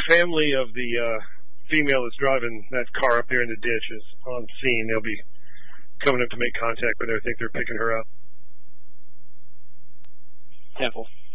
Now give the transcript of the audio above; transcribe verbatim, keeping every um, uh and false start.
family of the uh, female that's driving that car up there in the ditch is on scene. They'll be coming up to make contact with her. I think they're picking her up. Temple.